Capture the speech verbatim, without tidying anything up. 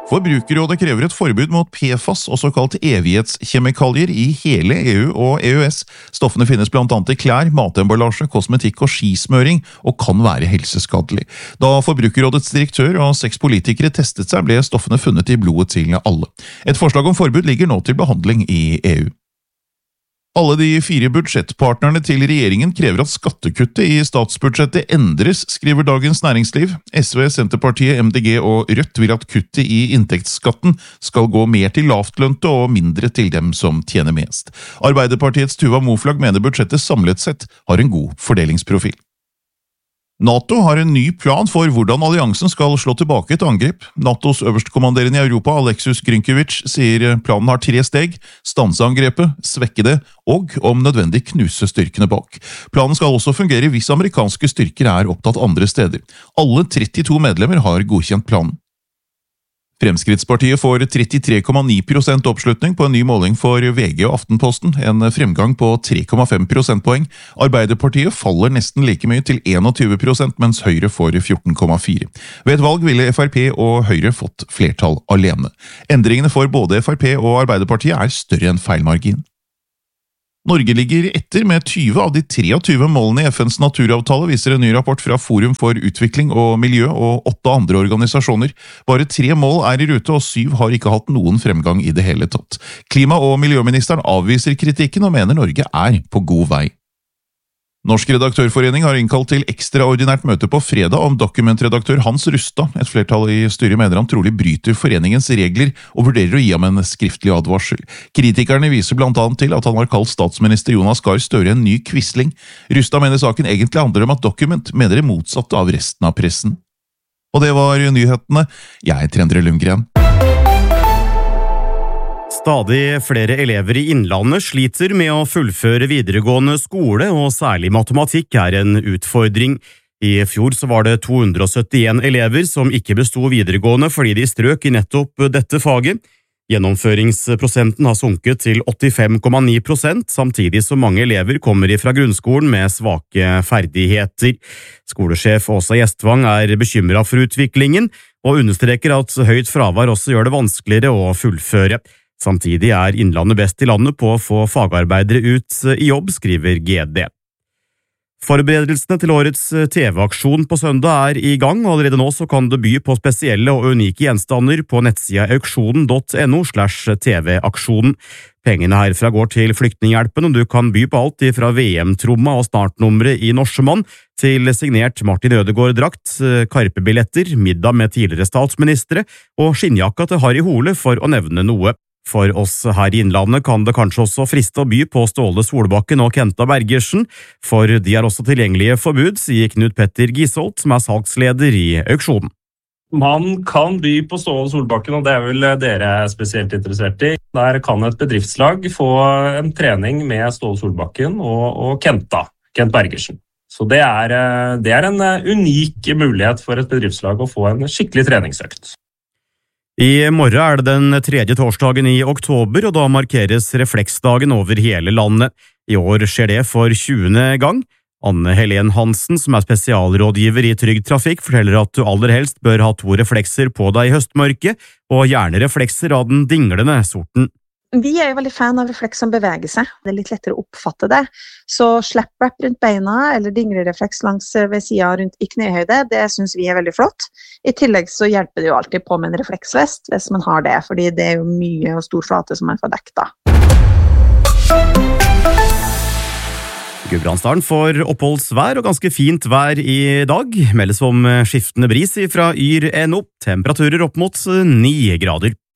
Forbrukerrådet krever et forbud mot P F A S og såkalt evighetskjemikalier i hele E U og E U S. Stoffene finnes blant annet i klær, matemballasje, kosmetikk og skismøring, og kan være helseskadelig. Da Forbrukerrådets direktør og seks politikere testet seg, ble stoffene funnet i blodet til alle. Et forslag om forbud ligger nå til behandling i E U. Alle de fire budsjettpartnerne til regjeringen krever at skattekuttet i statsbudsjettet endres, skriver Dagens Næringsliv. S V, Senterpartiet, M D G og Rødt vil at kuttet i inntektsskatten skal gå mer til lavtlønte og mindre til dem som tjener mest. Arbeiderpartiets Tuva Moflag mener budsjettet samlet sett har en god fordelingsprofil. NATO har en ny plan for hvordan alliansen skal slå tilbake et angrep. NATOs øverstkommanderende i Europa, Alexus Grynkiewicz, sier planen har tre steg: stanse angrepet, svekke det, og om nødvendig knuse styrkene bak. Planen skal også fungere hvis amerikanske styrker er opptatt andre steder. Alle trettito medlemmer har godkjent planen. Fremskrittspartiet får trettitre komma ni prosent oppslutning på en ny måling for V G og Aftenposten, en fremgang på tre komma fem prosentpoeng. Arbeiderpartiet faller nesten like mye til tjueen prosent, mens Høyre får fjorten komma fire. Ved et valg ville F R P og Høyre fått flertall alene. Endringene for både F R P og Arbeiderpartiet er større enn feilmargin. Norge ligger etter med tyve av de treogtyve målene i F N's naturavtale, viser en ny rapport fra Forum for utvikling og miljø og åtte andre organisasjoner. Bare tre mål er i rute, og syv har ikke hatt noen fremgang i det hele tatt. Klima- og miljøministeren avviser kritikken og mener Norge er på god vei. Norsk redaktørforening har innkalt til ekstraordinært møte på fredag om dokumentredaktør Hans Rustad. Et flertall i styret mener han trolig bryter foreningens regler og vurderer å gi ham en skriftlig advarsel. Kritikerne viser blant annet til at han har kalt statsminister Jonas Gahr Støre en ny quisling. Rustad mener saken egentlig handler om at Dokument mener det motsatte av resten av pressen. Og det var nyhetene. Jeg heter Endre Lundgren. Stadig flere elever i Innlandet sliter med å fullføre videregående skole, og særlig matematikk er en utfordring. I fjor så var det to hundre og syttien elever som ikke besto videregående fordi de strøk i nettopp dette faget. Gjennomføringsprosenten har sunket til åttifem komma ni prosent, samtidig som mange elever kommer fra grunnskolen med svake ferdigheter. Skolesjef Åsa Gjestvang er bekymret for utviklingen, og understreker at høyt fravær også gjør det vanskeligere å fullføre. Samtidig er Innlandet best i landet på å få fagarbeidere ut i jobb, skriver G D. Forberedelsene til årets T V-aksjon på søndag er i gang, og allerede nå så kan du by på spesielle og unike gjenstander på nettsida auksjonen punktum no slash tv-aksjonen. Pengene herfra går til Flyktninghjelpen, og du kan by på alt fra V M-tromma og startnummeret i Norsemann til signert Martin Ødegaard-drakt, karpebilletter, middag med tidligere statsministre og skinnjakka til Harry Hole, for å nevne noe. For oss her i Innlandet kan det kanskje også friste å by på Ståle Solbakken og Kenta Bergersen, for de er også tilgjengelige for bud, sier Knut Petter Gisholt, som er salgsleder i auksjonen. Man kan by på Ståle Solbakken, og det er vel dere spesielt interessert i. Der kan et bedriftslag få en trening med Ståle Solbakken og, og Kenta, Kent Bergersen. Så det er, det er en unik mulighet for et bedriftslag å få en skikkelig treningsøkt. I morgen er det den tredje torsdagen i oktober, og da markeres refleksdagen over hele landet. I år skjer det for tjuende gang. Anne Helen Hansen, som er spesialrådgiver i Trygg Trafikk, forteller at du aller helst bør ha to reflekser på deg i høstmørket, og gjerne reflekser av den dinglende sorten. Vi er jo veldig fan av refleks som beveger seg. Det er litt lettere å oppfatte det. Så slapp-wrap rundt beina, eller dinglerefleks langs ved siden rundt i knehøyde, det synes vi er veldig flott. I tillegg så hjelper det jo alltid på med en refleksvest, hvis man har det, fordi det er jo mye og stor flate som man får dekket da. Gudbrandsdalen får oppholdsvær og ganske fint vær i dag. Meldes om skiftende bris fra Yr punktum no, temperaturer opp mot ni grader.